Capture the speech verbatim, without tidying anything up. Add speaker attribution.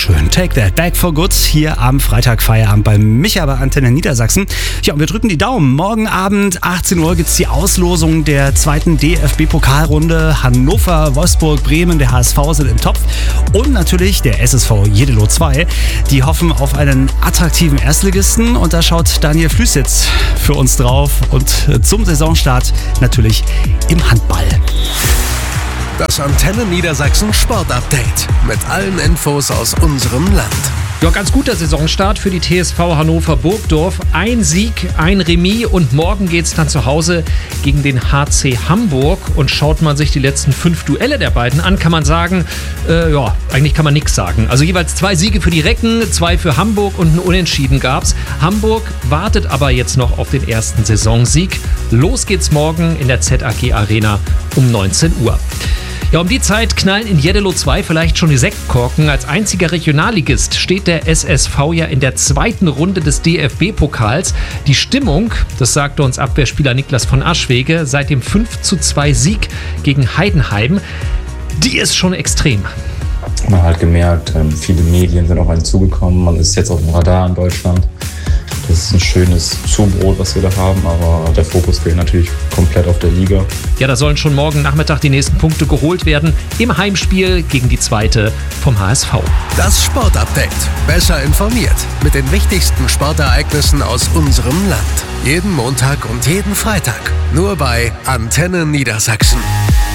Speaker 1: schön. Take that back for good. Hier am Freitag Feierabend bei Micha bei Antenne Niedersachsen. Ja, und wir drücken die Daumen. Morgen Abend achtzehn Uhr gibt es die Auslosung der zweiten D F B-Pokalrunde. Hannover, Wolfsburg, Bremen, der H S V sind im Topf. Und natürlich der S S V Jeddelo zwei. Die hoffen auf einen attraktiven Erstligisten. Und da schaut Daniel Flüß jetzt für uns drauf. Und zum Saisonstart natürlich im Handball.
Speaker 2: Das Antenne Niedersachsen Sportupdate mit allen Infos aus unserem Land.
Speaker 3: Ja, ganz guter Saisonstart für die T S V Hannover Burgdorf. Ein Sieg, ein Remis und morgen geht's dann zu Hause gegen den H C Hamburg. Und schaut man sich die letzten fünf Duelle der beiden an, kann man sagen, äh, ja, eigentlich kann man nichts sagen. Also jeweils zwei Siege für die Recken, zwei für Hamburg und ein Unentschieden gab's. Hamburg wartet aber jetzt noch auf den ersten Saisonsieg. Los geht's morgen in der Z A G Arena um neunzehn Uhr. Ja, um die Zeit knallen in Jeddelo zwei vielleicht schon die Sektkorken. Als einziger Regionalligist steht der S S V ja in der zweiten Runde des D F B-Pokals. Die Stimmung, das sagte uns Abwehrspieler Niklas von Aschwege, seit dem fünf zu zwei Sieg gegen Heidenheim, die ist schon extrem.
Speaker 4: Man hat gemerkt, viele Medien sind auf einen zugekommen. Man ist jetzt auf dem Radar in Deutschland. Das ist ein schönes Zubrot, was wir da haben, aber der Fokus gilt natürlich komplett auf der Liga.
Speaker 3: Ja, da sollen schon morgen Nachmittag die nächsten Punkte geholt werden im Heimspiel gegen die zweite vom H S V.
Speaker 2: Das Sportupdate. Besser informiert mit den wichtigsten Sportereignissen aus unserem Land. Jeden Montag und jeden Freitag. Nur bei Antenne Niedersachsen.